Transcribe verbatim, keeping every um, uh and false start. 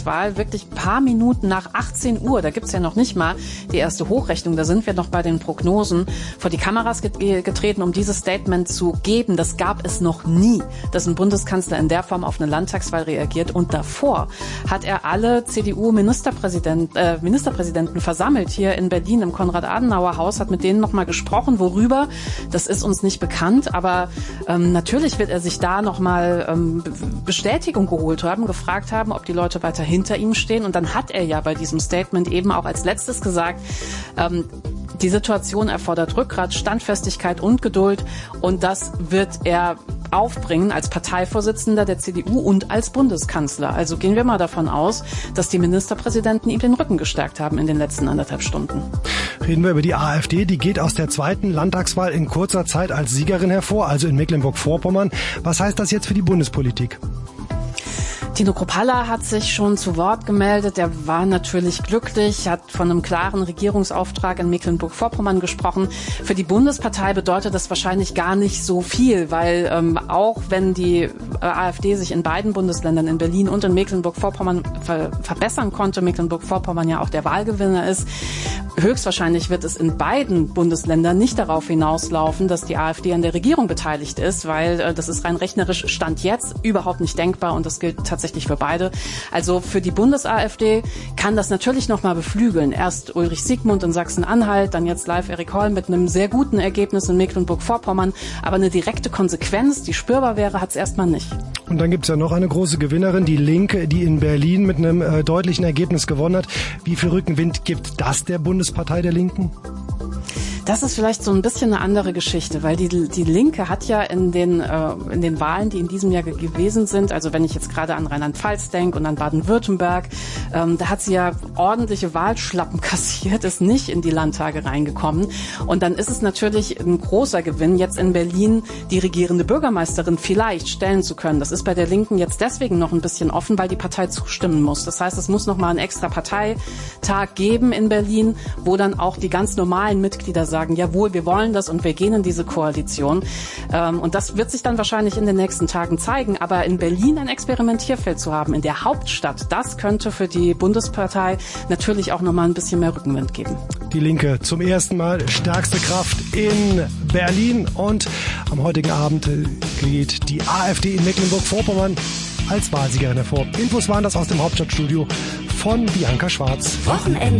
Landtagswahl wirklich ein paar Minuten nach achtzehn Uhr, da gibt's ja noch nicht mal die erste Hochrechnung, da sind wir noch bei den Prognosen, vor die Kameras getreten, um dieses Statement zu geben. Das gab es noch nie, dass ein Bundeskanzler in der Form auf eine Landtagswahl reagiert. Und davor hat er alle C D U-Ministerpräsidenten äh, Ministerpräsidenten versammelt hier in Berlin im Konrad-Adenauer-Haus, hat mit denen nochmal gesprochen. Worüber? Das ist uns nicht bekannt, aber ähm, natürlich wird er sich da nochmal ähm, Bestätigung geholt haben, gefragt haben, ob die Leute weiter hinter ihm stehen. Und dann hat er ja bei diesem Statement eben auch als letztes gesagt, ähm, die Situation erfordert Rückgrat, Standfestigkeit und Geduld. Und das wird er aufbringen als Parteivorsitzender der C D U und als Bundeskanzler. Also gehen wir mal davon aus, dass die Ministerpräsidenten ihm den Rücken gestärkt haben in den letzten anderthalb Stunden. Reden wir über die AfD. Die geht aus der zweiten Landtagswahl in kurzer Zeit als Siegerin hervor, also in Mecklenburg-Vorpommern. Was heißt das jetzt für die Bundespolitik? Tino Kruppalla hat sich schon zu Wort gemeldet. Er war natürlich glücklich, hat von einem klaren Regierungsauftrag in Mecklenburg-Vorpommern gesprochen. Für die Bundespartei bedeutet das wahrscheinlich gar nicht so viel, weil ähm, auch wenn die AfD sich in beiden Bundesländern, in Berlin und in Mecklenburg-Vorpommern ver- verbessern konnte, Mecklenburg-Vorpommern ja auch der Wahlgewinner ist, höchstwahrscheinlich wird es in beiden Bundesländern nicht darauf hinauslaufen, dass die AfD an der Regierung beteiligt ist, weil äh, das ist rein rechnerisch Stand jetzt überhaupt nicht denkbar und das gilt tatsächlich für beide. Also für die Bundes-AfD kann das natürlich nochmal beflügeln. Erst Ulrich Siegmund in Sachsen-Anhalt, dann jetzt live Erik Holl mit einem sehr guten Ergebnis in Mecklenburg-Vorpommern. Aber eine direkte Konsequenz, die spürbar wäre, hat es erstmal nicht. Und dann gibt es ja noch eine große Gewinnerin, die Linke, die in Berlin mit einem äh, deutlichen Ergebnis gewonnen hat. Wie viel Rückenwind gibt das der Bundespartei der Linken? Das ist vielleicht so ein bisschen eine andere Geschichte, weil die, die Linke hat ja in den, äh, in den Wahlen, die in diesem Jahr ge- gewesen sind, also wenn ich jetzt gerade an Rheinland-Pfalz denke und an Baden-Württemberg, ähm, da hat sie ja ordentliche Wahlschlappen kassiert, ist nicht in die Landtage reingekommen. Und dann ist es natürlich ein großer Gewinn, jetzt in Berlin die regierende Bürgermeisterin vielleicht stellen zu können. Das ist bei der Linken jetzt deswegen noch ein bisschen offen, weil die Partei zustimmen muss. Das heißt, es muss noch mal einen extra Parteitag geben in Berlin, wo dann auch die ganz normalen Mitglieder sagen, jawohl, wir wollen das und wir gehen in diese Koalition. Ähm, und das wird sich dann wahrscheinlich in den nächsten Tagen zeigen. Aber in Berlin ein Experimentierfeld zu haben, in der Hauptstadt, das könnte für die Bundespartei natürlich auch nochmal ein bisschen mehr Rückenwind geben. Die Linke zum ersten Mal stärkste Kraft in Berlin. Und am heutigen Abend geht die AfD in Mecklenburg-Vorpommern als Wahlsiegerin hervor. Infos waren das aus dem Hauptstadtstudio von Bianca Schwarz. Wochenende